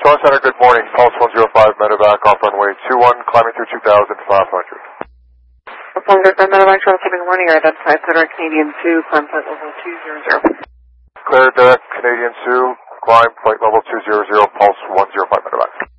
Star Center, good morning. Pulse 105, medevac off runway 21, climbing through 2,500. Medevac, good morning. Identified center Canadian 2, climb flight level 200. Cleared Canadian 2, climb flight level 200, pulse 105, medevac.